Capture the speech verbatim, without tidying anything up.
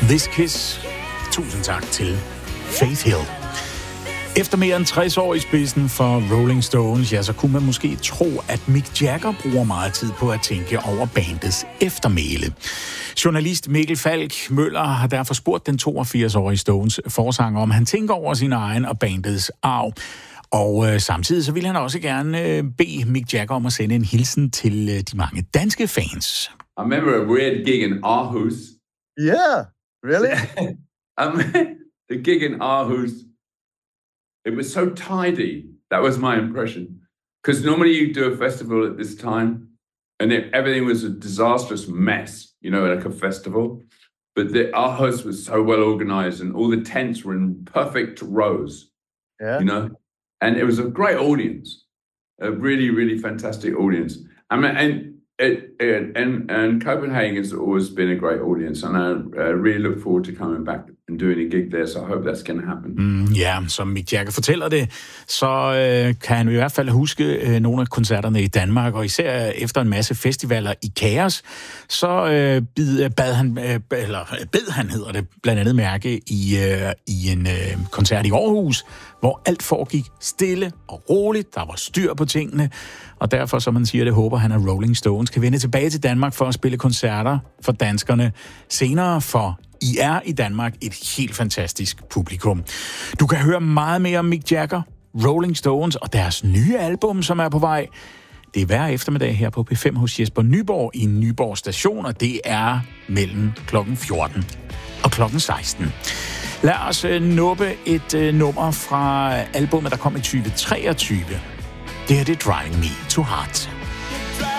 This Kiss. Tusind tak til Faith Hill. Efter mere end tres år i spidsen for Rolling Stones, ja, så kunne man måske tro, at Mick Jagger bruger meget tid på at tænke over bandets eftermæle. Journalist Mikkel Falk Møller har derfor spurgt den toogfirs-årige Stones forsanger, om han tænker over sin egen og bandets arv. Og øh, samtidig så vil han også gerne øh, bede Mick Jagger om at sende en hilsen til øh, de mange danske fans. I remember a weird gig in Aarhus. Yeah, really? um, the gig in Aarhus, it was so tidy. That was my impression. Because normally you do a festival at this time, and it, everything was a disastrous mess, you know, like a festival. But the Aarhus was so well organized, and all the tents were in perfect rows, Yeah. you know. And it was a great audience, a really, really fantastic audience. I mean, and it, it, and and Copenhagen has always been a great audience, and I uh, really look forward to coming back and doing a gig there. So I hope that's going to happen. Mm, ja, som Mick Jagger fortæller det, så øh, kan han i hvert fald huske øh, nogle af koncerterne i Danmark, og især efter en masse festivaler i kaos, så øh, bid, bad han, øh, eller bed han hedder det, blandt andet mærke i, øh, i en øh, koncert i Aarhus, hvor alt foregik stille og roligt, der var styr på tingene, og derfor, som man siger, det håber han, at Rolling Stones kan vende tilbage til Danmark for at spille koncerter for danskerne senere, for I er i Danmark et helt fantastisk publikum. Du kan høre meget mere om Mick Jagger, Rolling Stones og deres nye album, som er på vej. Det er hver eftermiddag her på P fem hos Jesper Nyborg i Nyborg Station, og det er mellem klokken fjorten og klokken seksten. Lad os uh, nuppe et uh, nummer fra albumet, der kom i tyve treogtyve. Det her det er Driving Me Too Hard.